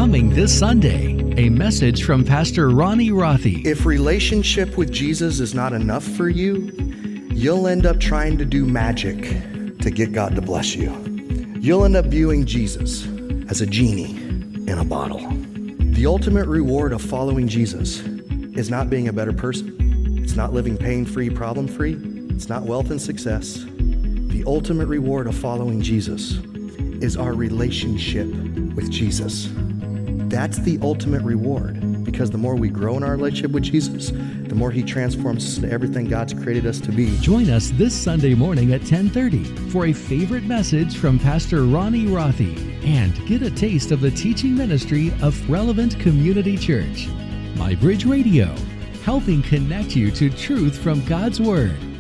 Coming this Sunday, a message from Pastor Ronnie Rothy. If relationship with Jesus is not enough for you, you'll end up trying to do magic to get God to bless you. You'll end up viewing Jesus as a genie in a bottle. The ultimate reward of following Jesus is not being a better person. It's not living pain-free, problem-free. It's not wealth and success. The ultimate reward of following Jesus is our relationship with Jesus. That's the ultimate reward, because the more we grow in our relationship with Jesus, the more He transforms us into everything God's created us to be. Join us this Sunday morning at 10:30 for a favorite message from Pastor Ronnie Rothy and get a taste of the teaching ministry of Relevant Community Church. My Bridge Radio, helping connect you to truth from God's Word.